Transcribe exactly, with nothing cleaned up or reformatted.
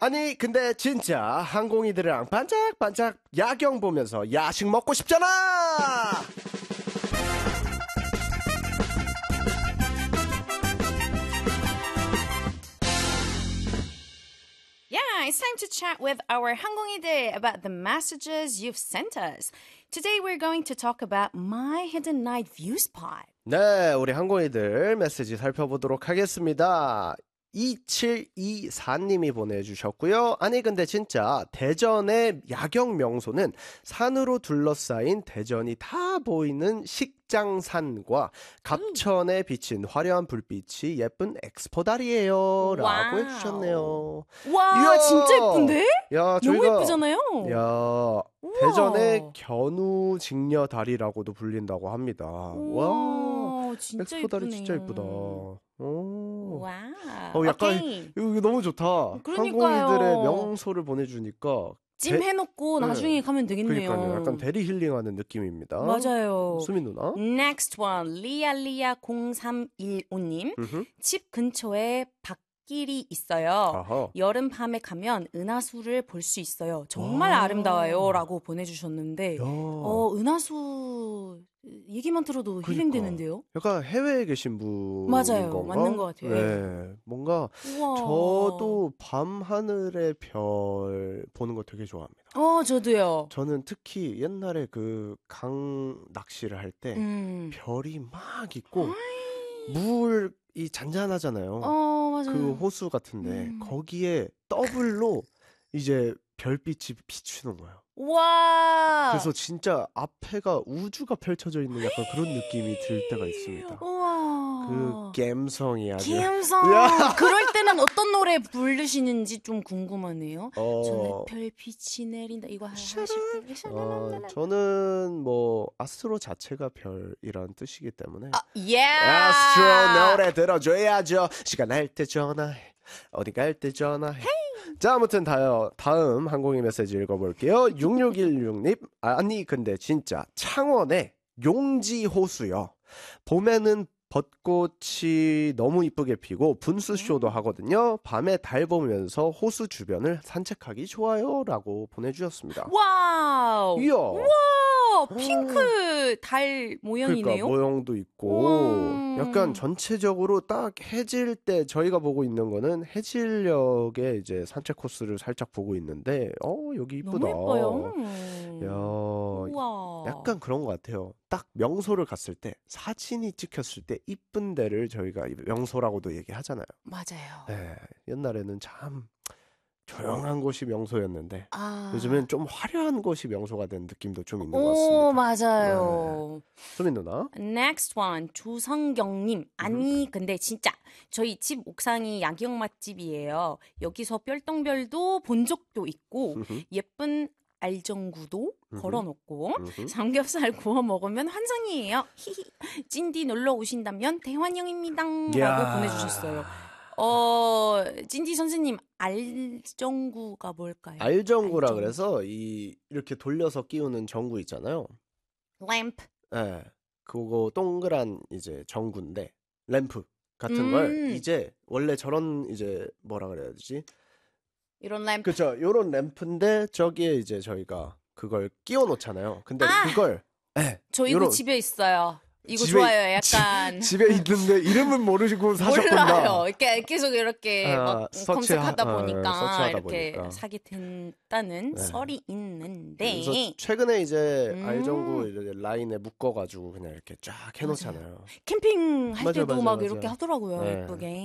아니 근데 진짜 항공이들이랑 반짝반짝 야경 보면서 야식 먹고 싶잖아. Yeah, it's time to chat with our 항공이들 about the messages you've sent us. Today we're going to talk about my hidden night view spot. 네, 우리 항공이들 메시지 살펴보도록 하겠습니다. 이칠이사님이 보내주셨고요. 아니 근데 진짜 대전의 야경 명소는 산으로 둘러싸인 대전이 다 보이는 식장산과 갑천에 비친 화려한 불빛이 예쁜 엑스포다리예요 라고 와우. 해주셨네요. 와, 이야! 진짜 예쁜데? 야, 너무 저희가 예쁘잖아요. 야, 우와. 대전의 견우직녀다리라고도 불린다고 합니다. 와, 우와, 진짜 엑스포다리 예쁘네요. 진짜 예쁘다. 오. 와우. 어, 약간 오케이. 이거 너무 좋다. 그러니까요. 항공이들의 명소를 보내주니까 찜 대- 해놓고 네. 나중에 가면 되겠네요. 그러니까요. 약간 대리 힐링하는 느낌입니다. 맞아요. 수민 누나. Next one, 리알리아 공삼일오님. 음흠. 집 근처에 밭길이 있어요. 아하. 여름 밤에 가면 은하수를 볼 수 있어요. 정말 와. 아름다워요. 라고 보내주셨는데 야. 어, 은하수 얘기만 들어도 그러니까. 힐링되는데요. 약간 해외에 계신 분인 맞아요. 건가? 맞는 것 같아요. 네. 뭔가 우와. 저도 밤 하늘의 별 보는 거 되게 좋아합니다. 어, 저도요. 저는 특히 옛날에 그 강 낚시를 할 때 음. 별이 막 있고 물이 잔잔하잖아요. 어, 맞아요. 그 호수 같은데 음. 거기에 더블로 이제 별빛이 비추는 거예요. 와. 그래서 진짜 앞에가 우주가 펼쳐져 있는 약간 그런 느낌이 들 때가 있습니다. 우와. 그 감성이 아주 감성. 야. 그럴 때는 어떤 노래 부르시는지 좀 궁금하네요. 어, 저는 별빛이 내린다. 이거 하- 하실 때. 어, 저는 뭐 아스트로 자체가 별이라는 뜻이기 때문에 아, 예. 아스트로 노래 들어줘야죠. 시간 날 때 전화해. 어디 갈 때 전화해. 자, 아무튼 다음, 다음 항공인 메시지 읽어볼게요. 육육일육님. 아니 근데 진짜 창원의 용지호수요. 봄에는 벚꽃이 너무 이쁘게 피고 분수쇼도 하거든요. 밤에 달 보면서 호수 주변을 산책하기 좋아요 라고 보내주셨습니다. 와우. 이야. 와, 핑크 달 모양이네요. 그러니까 모형도 있고 와. 약간 전체적으로 딱 해질 때 저희가 보고 있는 거는 해질녘에 이제 산책 코스를 살짝 보고 있는데 어 여기 이쁘다. 너무 예뻐요. 야, 우와. 약간 그런 것 같아요. 딱 명소를 갔을 때 사진이 찍혔을 때 이쁜 데를 저희가 명소라고도 얘기하잖아요. 맞아요. 네, 옛날에는 참 조용한 곳이 명소였는데 아. 요즘엔 좀 화려한 곳이 명소가 된 느낌도 좀 있는 것 오, 같습니다. 맞아요. 수민 누나. Next one, 조성경님. 아니, 근데 진짜 저희 집 옥상이 야경 맛집이에요. 여기서 별똥별도 본 적도 있고 음흠. 예쁜 알전구도 음흠. 걸어놓고 음흠. 삼겹살 구워 먹으면 환상이에요. 히히. 찐디 놀러 오신다면 대환영입니다. 이야. 라고 보내주셨어요. 어, 찐디 선생님, 알전구가 뭘까요? 알전구라 알전구. 그래서 이 이렇게 돌려서 끼우는 전구 있잖아요. 램프. 예. 그거 동그란 이제 전구인데 램프 같은 음. 걸 이제 원래 저런 이제 뭐라 그래야 되지? 이런 램프. 그렇죠. 요런 램프인데 저기에 이제 저희가 그걸 끼워 놓잖아요. 근데 아! 그걸 예. 저 이거 요런- 집에 있어요. 이거 집에- 좋아요. 약간. 집에 있는데 이름은 모르시고 사셨구나. 몰라요. 이렇게 계속 이렇게 아, 막 서치- 검색하다 아, 보니까 서치하다 이렇게 보니까. 사게 된다는 네. 썰이 있는데. 그래서 최근에 이제 음. 알전구 이제 라인에 묶어가지고 그냥 이렇게 쫙 해놓잖아요. 캠핑 할 맞아, 때도 맞아, 막 맞아. 이렇게 하더라고요. 네. 예쁘게.